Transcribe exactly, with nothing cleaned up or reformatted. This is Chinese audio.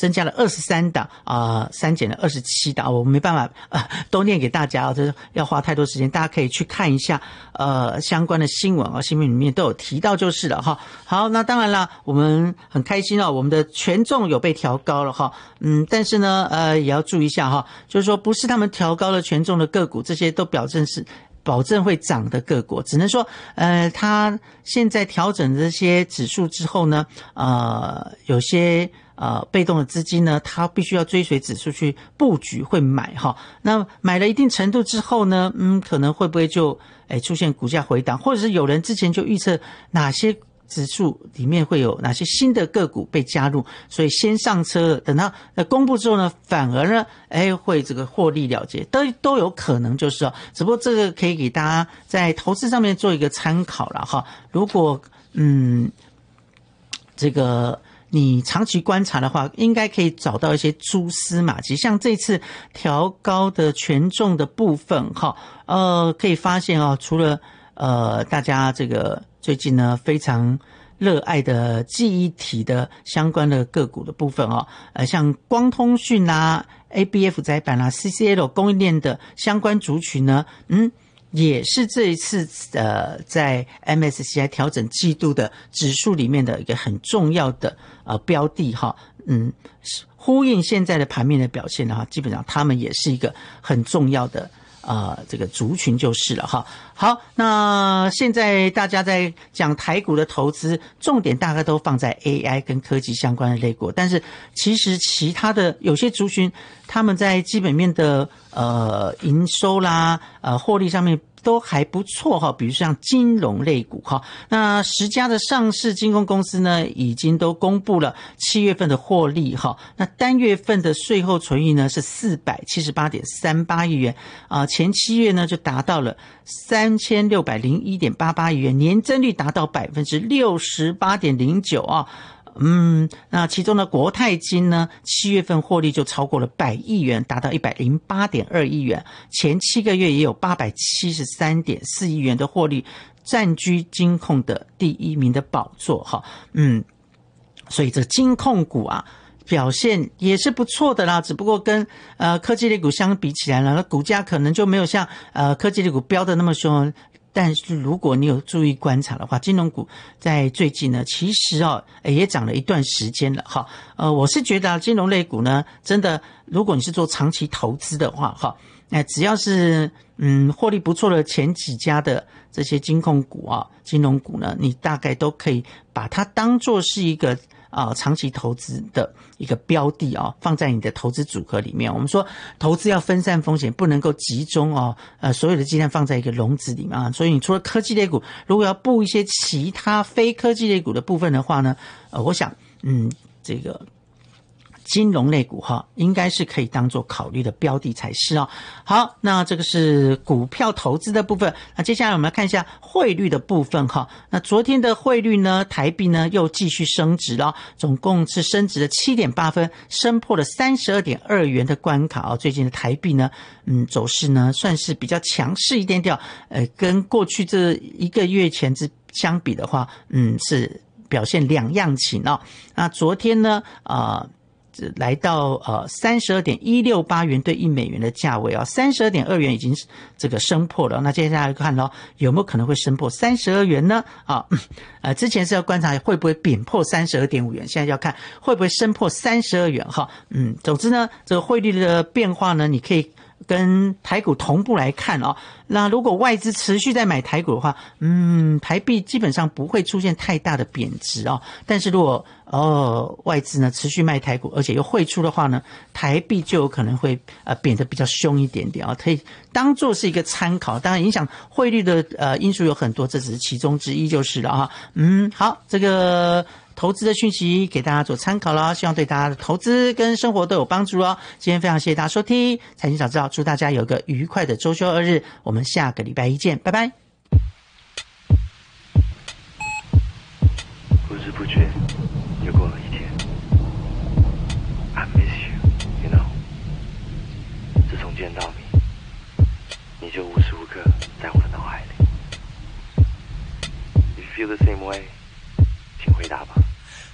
增加了二十三档啊，删减了二十七档，我没办法啊、呃、都念给大家啊，这要花太多时间，大家可以去看一下呃相关的新闻啊，新闻里面都有提到就是了哈。好，那当然啦，我们很开心哦，我们的权重有被调高了哈，嗯，但是呢呃也要注意一下哈，就是说不是他们调高了权重的个股，这些都表证是。保证会涨的个股，只能说，呃，它现在调整这些指数之后呢，呃，有些呃被动的资金呢，它必须要追随指数去布局，会买哈。那买了一定程度之后呢，嗯，可能会不会就诶出现股价回档，或者是有人之前就预测哪些指数里面会有哪些新的个股被加入，所以先上车，等到公布之后呢，反而呢，哎，会这个获利了结，都都有可能就是哦。只不过这个可以给大家在投资上面做一个参考了哈。如果嗯，这个你长期观察的话，应该可以找到一些蛛丝马迹，像这次调高的权重的部分哈，呃，可以发现哦，除了呃大家这个。最近呢，非常热爱的记忆体的相关的个股的部分哦，呃，像光通讯啊、A B F 载板啊、C C L 供应链的相关族群呢，嗯，也是这一次呃在 M S C I 调整季度的指数里面的一个很重要的呃标的哈，嗯，呼应现在的盘面的表现的话，基本上他们也是一个很重要的。呃，这个族群就是了哈。好，那现在大家在讲台股的投资，重点大概都放在 A I 跟科技相关的类股，但是其实其他的有些族群，他们在基本面的呃营收啦、呃获利上面。都还不错哈，比如像金融类股哈，那十家的上市金控公司呢，已经都公布了七月份的获利哈，那单月份的税后纯益呢是四百七十八点三八亿元啊，前七月呢就达到了三千六百零一点八八亿元，年增率达到百分之六十八点零九啊。嗯，那其中的国泰金呢，七月份获利就超过了百亿元，达到一百零八点二亿元，前七个月也有八百七十三点四亿元的获利，占据金控的第一名的宝座哈。嗯，所以这金控股啊。表现也是不错的啦，只不过跟呃科技类股相比起来呢，那股价可能就没有像呃科技类股飙得那么凶。但是如果你有注意观察的话，金融股在最近呢，其实哦也涨了一段时间了哈。呃，我是觉得啊，金融类股呢，真的，如果你是做长期投资的话哈，那只要是嗯获利不错的前几家的这些金控股啊、金融股呢，你大概都可以把它当作是一个。啊，长期投资的一个标的啊，放在你的投资组合里面。我们说投资要分散风险，不能够集中哦，呃，所有的鸡蛋放在一个笼子里面啊。所以你除了科技类股，如果要布一些其他非科技类股的部分的话呢，呃，我想，嗯，这个。金融类股哈，应该是可以当做考虑的标的才是哦。好，那这个是股票投资的部分。那接下来我们来看一下汇率的部分哈。那昨天的汇率呢，台币呢又继续升值了，总共是升值了 七点八 分，升破了 三十二点二 元的关卡哦。最近的台币呢，嗯，走势呢算是比较强势一点点，呃，跟过去这一个月前之相比的话，嗯，是表现两样情哦。那昨天呢，啊、呃。来到呃三十二点一六八元对一美元的价位啊，三十二点二元已经这个升破了。那接下来看咯，有没有可能会升破三十二元呢？啊，呃，之前是要观察会不会贬破三十二点五元，现在要看会不会升破三十二元哈。嗯，总之呢，这个汇率的变化呢，你可以跟台股同步来看哦。那如果外资持续在买台股的话，嗯，台币基本上不会出现太大的贬值哦。但是如果哦外资呢持续卖台股，而且又汇出的话呢，台币就有可能会呃贬得比较凶一点点啊、哦，可以当做是一个参考。当然，影响汇率的呃因素有很多，这只是其中之一就是了哈。嗯，好，这个。投资的讯息给大家做参考了，希望对大家的投资跟生活都有帮助哦。今天非常谢谢大家收听财经早知道，祝大家有个愉快的周休二日，我们下个礼拜一见，拜拜。